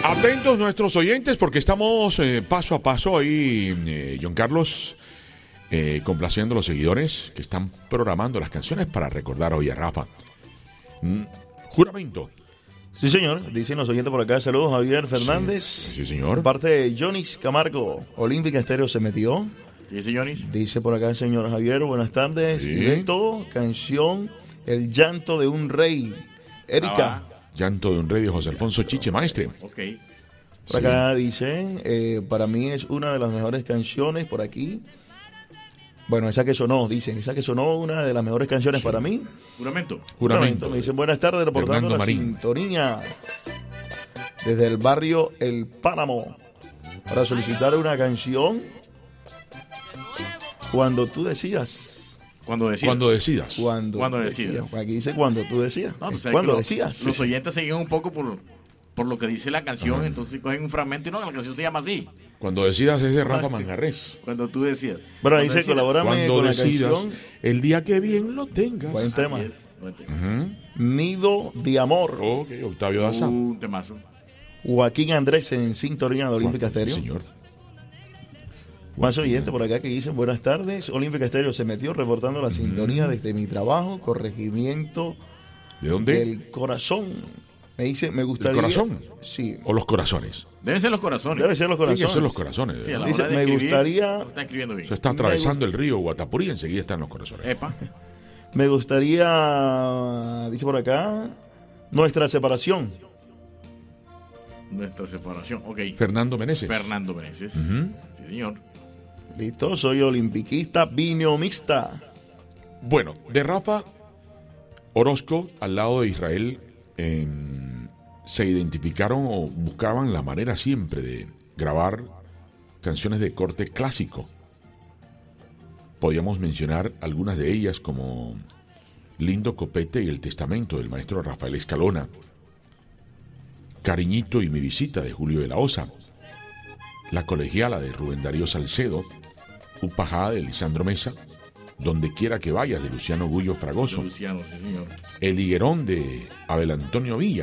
Atentos nuestros oyentes porque estamos paso a paso ahí, John Carlos, complaciendo a los seguidores que están programando las canciones para recordar hoy a Rafa. Juramento. Sí, señor. Dicen los oyentes por acá. Saludos, Javier Fernández. Sí, señor. Por parte de Jonis Camargo, Olímpica Estéreo se metió. Sí, señores. Dice por acá el señor Javier, buenas tardes. Sí. Y de todo, canción El llanto de un rey. Erika. Llanto de un rey de José Alfonso Chiche Maestre. Ok. Por acá dice, para mí es una de las mejores canciones por aquí. Bueno, esa que sonó, dicen, esa que sonó, una de las mejores canciones para mí. Juramento. Juramento. Me dicen buenas tardes, reportando Fernando la Marín. sintonía desde el barrio El Páramo para solicitar una canción cuando tú decías. Cuando decías. Cuando decidas. Cuando decidas. Aquí dice cuando tú decías. No, tú sabes Cuando que decías. Los oyentes siguen un poco por lo que dice la canción, entonces cogen un fragmento y no, la canción se llama así. Cuando decidas es de Rafa Manjarres. Cuando tú decías. Bueno, Cuando dice, decidas. colabórame Cuando con la decidas, canción. el día que bien lo tengas. Buen tema. Así es. Buen tema. Ujú. Nido de Amor. Ok, Octavio Daza. Un temazo. Joaquín Andrés en sintonía de Olímpica Estéreo. Señor. Más oyentes por acá que dicen buenas tardes. Olímpica Estéreo se metió reportando la sintonía desde mi trabajo, corregimiento ¿De dónde? del corazón. Me dice, me gustaría. ¿Del corazón? Sí. ¿O los corazones? Deben ser los corazones. Debe ser los Tienen que corazones. ser los corazones. Sí, a la Dice, hora de me escribir, gustaría- lo está escribiendo bien. Eso está atravesando el río Guatapurí y enseguida están los corazones. Epa. Me gustaría, dice por acá, nuestra separación. Nuestra separación. Ok. Fernando Meneses. Fernando Meneses. Ujú. Sí, señor. Listo, soy olimpiquista binomista. Bueno, de Rafa Orozco, al lado de Israel, se identificaron o buscaban la manera siempre de grabar canciones de corte clásico. Podíamos mencionar algunas de ellas como Lindo Copete y El Testamento del maestro Rafael Escalona, Cariñito y mi visita de Julio de la Osa, La colegiala de Rubén Darío Salcedo, Upajá de Lisandro Mesa, Donde quiera que vayas de Luciano Gullo Fragoso, Luciano, sí, señor. El higuerón de Abel Antonio Villa.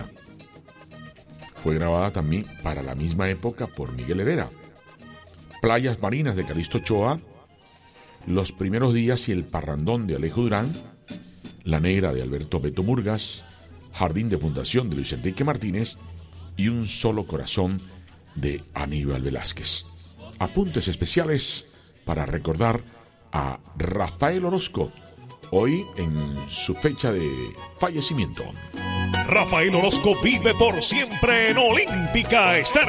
Fue grabada también para la misma época por Miguel Herrera. Playas Marinas de Calixto Ochoa, Los primeros días y El parrandón de Alejo Durán, La negra de Alberto Beto Murgas, Jardín de Fundación de Luis Enrique Martínez y Un solo corazón de Aníbal Velázquez. Apuntes especiales para recordar a Rafael Orozco, hoy en su fecha de fallecimiento. Rafael Orozco vive por siempre en Olímpica Estéreo.